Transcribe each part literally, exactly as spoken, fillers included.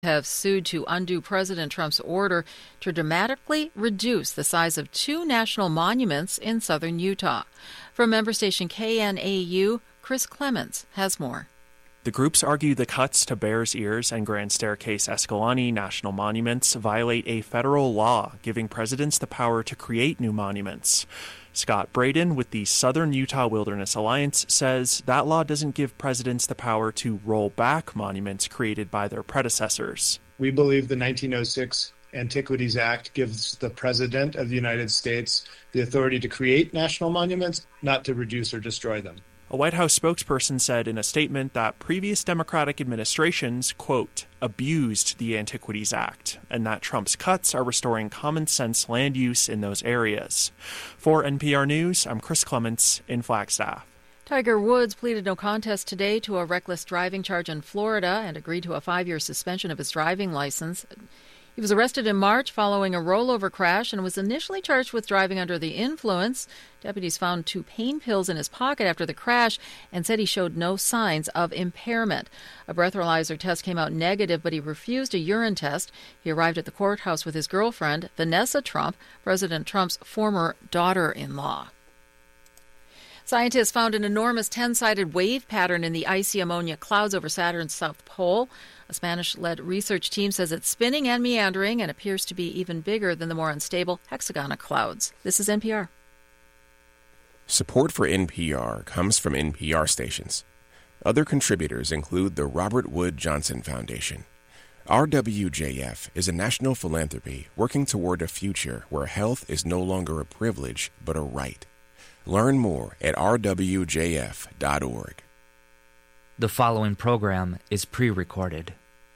have sued to undo President Trump's order to dramatically reduce the size of two national monuments in southern Utah. From member station K N A U, Chris Clements has more. The groups argue the cuts to Bears Ears and Grand Staircase Escalante national monuments violate a federal law giving presidents the power to create new monuments. Scott Braden with the Southern Utah Wilderness Alliance says that law doesn't give presidents the power to roll back monuments created by their predecessors. We believe the nineteen oh six Antiquities Act gives the President of the United States the authority to create national monuments, not to reduce or destroy them. A White House spokesperson said in a statement that previous Democratic administrations, quote, abused the Antiquities Act, and that Trump's cuts are restoring common sense land use in those areas. For N P R News, I'm Chris Clements in Flagstaff. Tiger Woods pleaded no contest today to a reckless driving charge in Florida and agreed to a five-year suspension of his driving license. He was arrested in March following a rollover crash and was initially charged with driving under the influence. Deputies found two pain pills in his pocket after the crash and said he showed no signs of impairment. A breathalyzer test came out negative, but he refused a urine test. He arrived at the courthouse with his girlfriend, Vanessa Trump, President Trump's former daughter-in-law. Scientists found an enormous ten-sided wave pattern in the icy ammonia clouds over Saturn's south pole. A Spanish-led research team says it's spinning and meandering and appears to be even bigger than the more unstable hexagon clouds. This is N P R. Support for N P R comes from N P R stations. Other contributors include the Robert Wood Johnson Foundation. R W J F is a national philanthropy working toward a future where health is no longer a privilege but a right. Learn more at r w j f dot org. The following program is pre-recorded.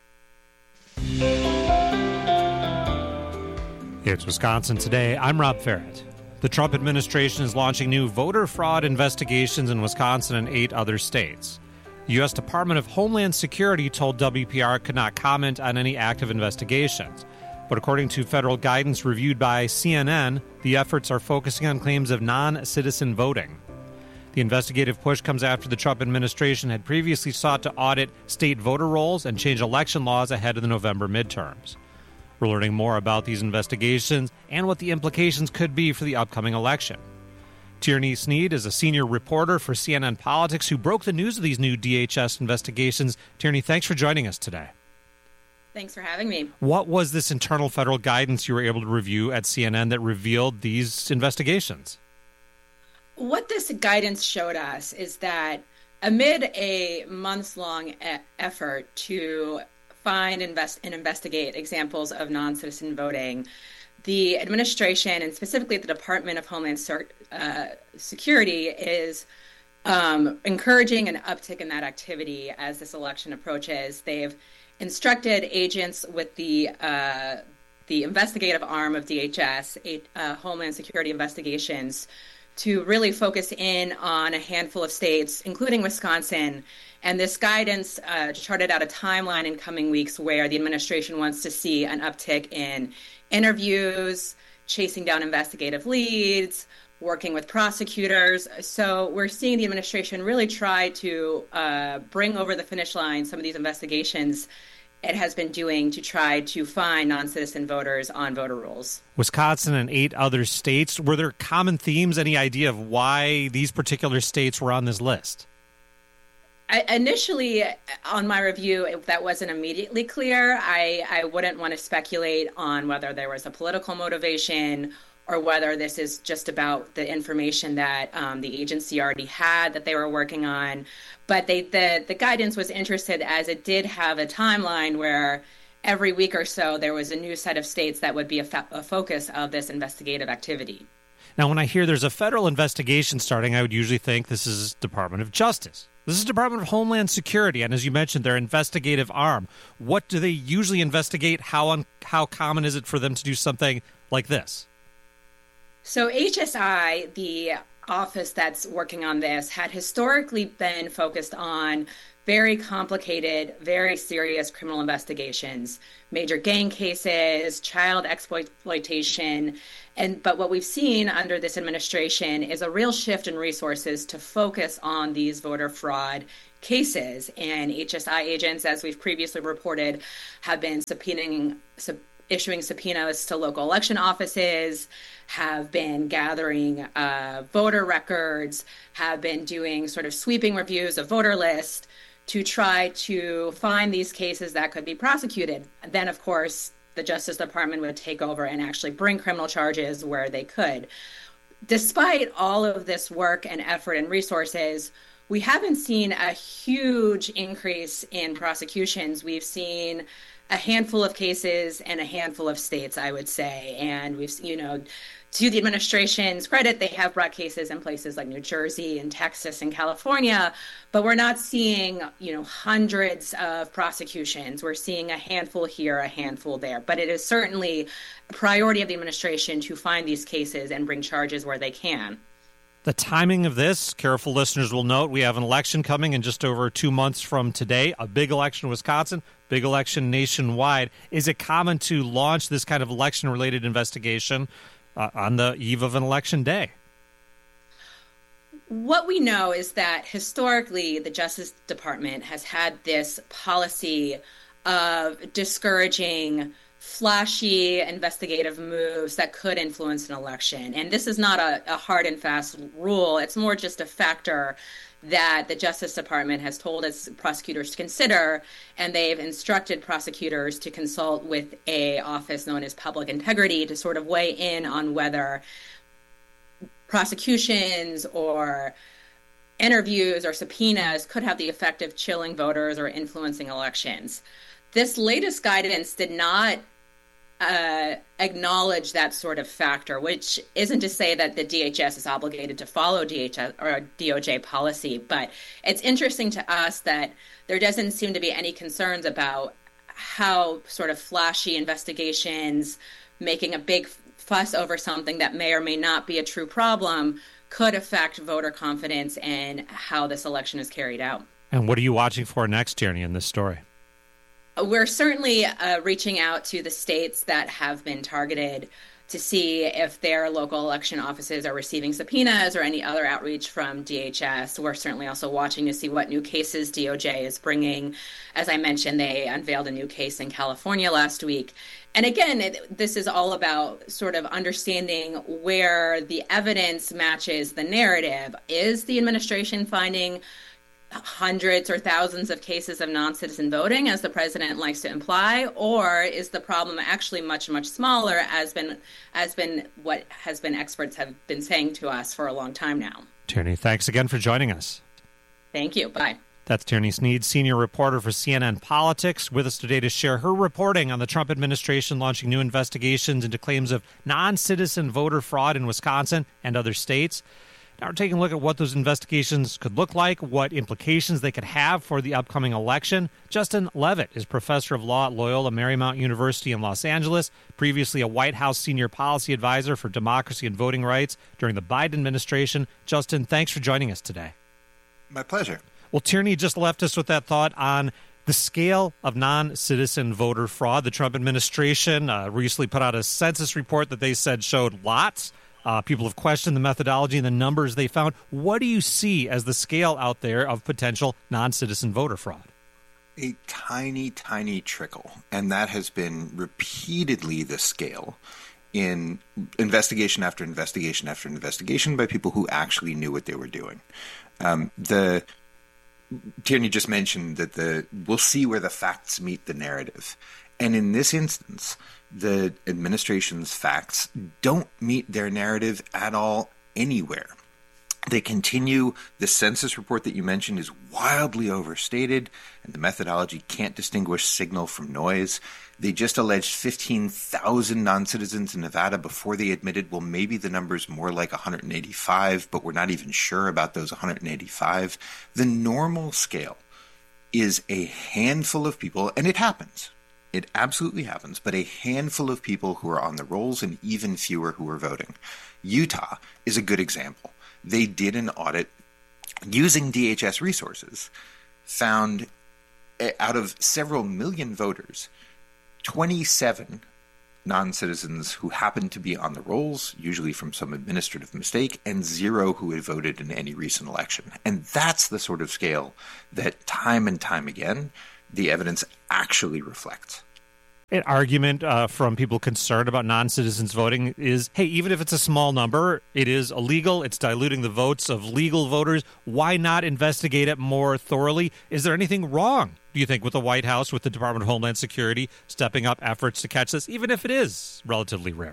It's Wisconsin Today. I'm Rob Farrett. The Trump administration is launching new voter fraud investigations in Wisconsin and eight other states. The U S Department of Homeland Security told W P R it could not comment on any active investigations. But according to federal guidance reviewed by C N N, the efforts are focusing on claims of non-citizen voting. The investigative push comes after the Trump administration had previously sought to audit state voter rolls and change election laws ahead of the November midterms. We're learning more about these investigations and what the implications could be for the upcoming election. Tierney Sneed is a senior reporter for C N N Politics who broke the news of these new D H S investigations. Tierney, thanks for joining us today. Thanks for having me. What was this internal federal guidance you were able to review at C N N that revealed these investigations? What this guidance showed us is that amid a months-long e- effort to find invest, and investigate examples of non-citizen voting, the administration, and specifically the Department of Homeland Ser- uh, Security, is um, encouraging an uptick in that activity as this election approaches. They've instructed agents with the uh, the investigative arm of D H S, uh, Homeland Security Investigations, to really focus in on a handful of states, including Wisconsin. And this guidance uh, charted out a timeline in coming weeks where the administration wants to see an uptick in interviews, chasing down investigative leads, working with prosecutors. So we're seeing the administration really try to uh, bring over the finish line some of these investigations it has been doing to try to find non-citizen voters on voter rolls. Wisconsin and eight other states, were there common themes, any idea of why these particular states were on this list? I, initially, on my review, that wasn't immediately clear. I, I wouldn't want to speculate on whether there was a political motivation or whether this is just about the information that um, the agency already had that they were working on. But they, the, the guidance was interested as it did have a timeline where every week or so there was a new set of states that would be a, fa- a focus of this investigative activity. Now, when I hear there's a federal investigation starting, I would usually think this is Department of Justice. This is Department of Homeland Security, and as you mentioned, their investigative arm. What do they usually investigate? How un- how common is it for them to do something like this? So H S I, the office that's working on this, had historically been focused on very complicated, very serious criminal investigations, major gang cases, child exploitation. And but what we've seen under this administration is a real shift in resources to focus on these voter fraud cases. And H S I agents, as we've previously reported, have been subpoenaing, sub, issuing subpoenas to local election offices, have been gathering uh, voter records, have been doing sort of sweeping reviews of voter lists to try to find these cases that could be prosecuted. And then, of course, the Justice Department would take over and actually bring criminal charges where they could. Despite all of this work and effort and resources, we haven't seen a huge increase in prosecutions. We've seen a handful of cases in a handful of states, I would say. And we've, you know, to the administration's credit, they have brought cases in places like New Jersey and Texas and California, but we're not seeing, you know, hundreds of prosecutions. We're seeing a handful here, a handful there. But it is certainly a priority of the administration to find these cases and bring charges where they can. The timing of this, careful listeners will note, we have an election coming in just over two months from today, a big election in Wisconsin, big election nationwide. Is it common to launch this kind of election-related investigation uh, on the eve of an election day? What we know is that historically the Justice Department has had this policy of discouraging flashy investigative moves that could influence an election. And this is not a, a hard and fast rule. It's more just a factor that the Justice Department has told its prosecutors to consider, and they've instructed prosecutors to consult with a office known as Public Integrity to sort of weigh in on whether prosecutions or interviews or subpoenas could have the effect of chilling voters or influencing elections. This latest guidance did not uh, acknowledge that sort of factor, which isn't to say that the D H S is obligated to follow D H S or D O J policy, but it's interesting to us that there doesn't seem to be any concerns about how sort of flashy investigations, making a big fuss over something that may or may not be a true problem, could affect voter confidence and how this election is carried out. And what are you watching for next, Tierney, in this story? We're certainly uh, reaching out to the states that have been targeted to see if their local election offices are receiving subpoenas or any other outreach from D H S. We're certainly also watching to see what new cases D O J is bringing. As I mentioned, they unveiled a new case in California last week. And again, it, this is all about sort of understanding where the evidence matches the narrative. Is the administration finding hundreds or thousands of cases of non-citizen voting, as the president likes to imply, or is the problem actually much, much smaller, as been as been what has been experts have been saying to us for a long time now? Tierney, thanks again for joining us. Thank you. Bye. That's Tierney Sneed, senior reporter for C N N Politics, with us today to share her reporting on the Trump administration launching new investigations into claims of non-citizen voter fraud in Wisconsin and other states. Now we're taking a look at what those investigations could look like, what implications they could have for the upcoming election. Justin Levitt is professor of law at Loyola Marymount University in Los Angeles, previously a White House senior policy advisor for democracy and voting rights during the Biden administration. Justin, thanks for joining us today. My pleasure. Well, Tierney just left us with that thought on the scale of non-citizen voter fraud. The Trump administration uh, recently put out a census report that they said showed lots. Uh, people have questioned the methodology and the numbers they found. What do you see as the scale out there of potential non-citizen voter fraud? A tiny, tiny trickle. And that has been repeatedly the scale in investigation after investigation after investigation by people who actually knew what they were doing. Um, the Tierney just mentioned that the we'll see where the facts meet the narrative. And in this instance, the administration's facts don't meet their narrative at all anywhere. They continue, the census report that you mentioned is wildly overstated, and the methodology can't distinguish signal from noise. They just alleged fifteen thousand non-citizens in Nevada before they admitted, well, maybe the number's more like one hundred eighty-five, but we're not even sure about those one hundred eighty-five. The normal scale is a handful of people, and it happens. It absolutely happens, but a handful of people who are on the rolls and even fewer who are voting. Utah is a good example. They did an audit using D H S resources found out of several million voters, twenty-seven non-citizens who happened to be on the rolls, usually from some administrative mistake, and zero who had voted in any recent election. And that's the sort of scale that time and time again, the evidence actually reflects. An argument uh, from people concerned about non-citizens voting is, hey, even if it's a small number, it is illegal. It's diluting the votes of legal voters. Why not investigate it more thoroughly? Is there anything wrong, do you think, with the White House, with the Department of Homeland Security stepping up efforts to catch this, even if it is relatively rare?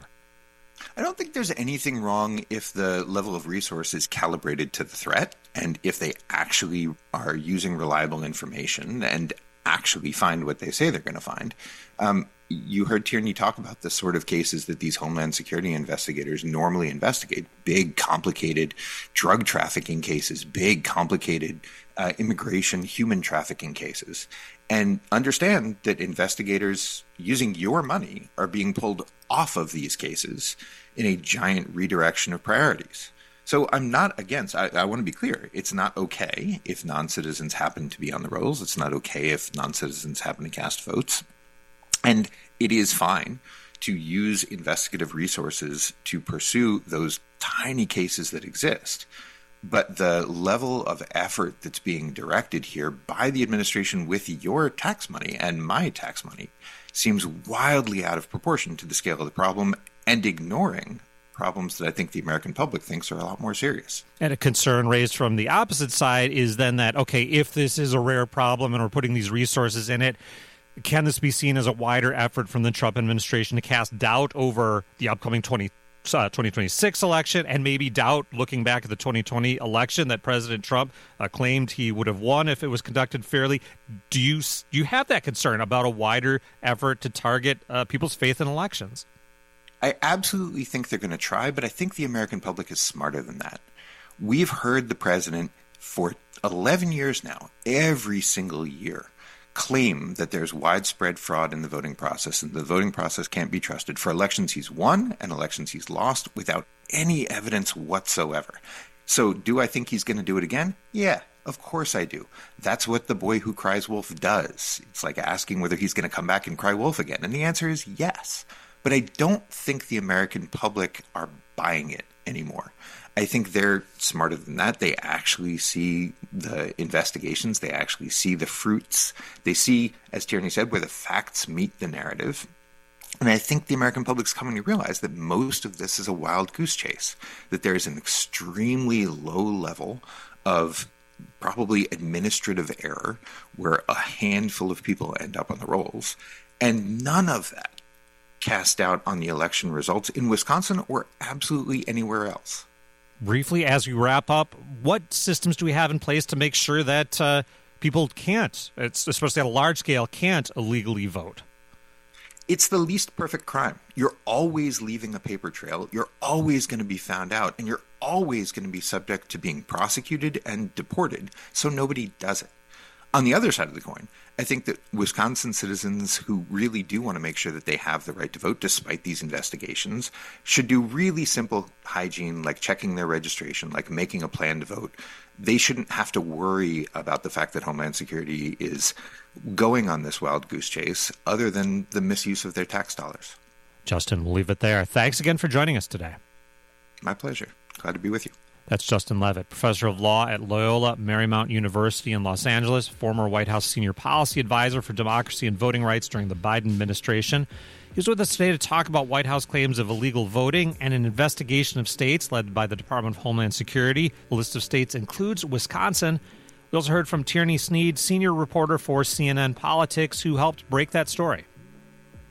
I don't think there's anything wrong if the level of resource is calibrated to the threat and if they actually are using reliable information and actually find what they say they're going to find. Um, you heard Tierney talk about the sort of cases that these Homeland Security investigators normally investigate, big, complicated drug trafficking cases, big, complicated uh, immigration, human trafficking cases, and understand that investigators using your money are being pulled off of these cases in a giant redirection of priorities. So I'm not against, I, I want to be clear, it's not okay if non-citizens happen to be on the rolls. It's not okay if non-citizens happen to cast votes. And it is fine to use investigative resources to pursue those tiny cases that exist. But the level of effort that's being directed here by the administration with your tax money and my tax money seems wildly out of proportion to the scale of the problem and ignoring problems that I think the American public thinks are a lot more serious. And a concern raised from the opposite side is then that, okay, if this is a rare problem and we're putting these resources in it, can this be seen as a wider effort from the Trump administration to cast doubt over the upcoming twenty, uh, twenty twenty-six election and maybe doubt looking back at the twenty twenty election that President Trump uh, claimed he would have won if it was conducted fairly? Do you, do you have that concern about a wider effort to target uh, people's faith in elections? I absolutely think they're going to try, but I think the American public is smarter than that. We've heard the president for eleven years now, every single year, claim that there's widespread fraud in the voting process and the voting process can't be trusted for elections he's won and elections he's lost without any evidence whatsoever. So do I think he's going to do it again? Yeah, of course I do. That's what the boy who cries wolf does. It's like asking whether he's going to come back and cry wolf again. And the answer is yes. But I don't think the American public are buying it anymore. I think they're smarter than that. They actually see the investigations. They actually see the fruits. They see, as Tierney said, where the facts meet the narrative. And I think the American public's coming to realize that most of this is a wild goose chase, that there is an extremely low level of probably administrative error where a handful of people end up on the rolls, and none of that cast doubt on the election results in Wisconsin or absolutely anywhere else. Briefly, as we wrap up, what systems do we have in place to make sure that uh, people can't, it's, especially at a large scale, can't illegally vote? It's the least perfect crime. You're always leaving a paper trail. You're always going to be found out, and you're always going to be subject to being prosecuted and deported, so nobody does it. On the other side of the coin, I think that Wisconsin citizens who really do want to make sure that they have the right to vote despite these investigations should do really simple hygiene, like checking their registration, like making a plan to vote. They shouldn't have to worry about the fact that Homeland Security is going on this wild goose chase other than the misuse of their tax dollars. Justin, we'll leave it there. Thanks again for joining us today. My pleasure. Glad to be with you. That's Justin Levitt, professor of law at Loyola Marymount University in Los Angeles, former White House senior policy advisor for democracy and voting rights during the Biden administration. He's with us today to talk about White House claims of illegal voting and an investigation of states led by the Department of Homeland Security. The list of states includes Wisconsin. We also heard from Tierney Sneed, senior reporter for C N N Politics, who helped break that story.